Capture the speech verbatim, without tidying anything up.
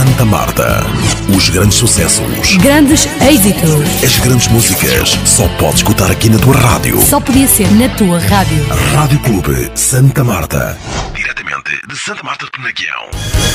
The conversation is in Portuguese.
Santa Marta. Os grandes sucessos, grandes êxitos, as grandes músicas, só podes escutar aqui na tua rádio. Só podia ser na tua rádio. Rádio Clube Santa Marta. Diretamente de Santa Marta de Penaguião.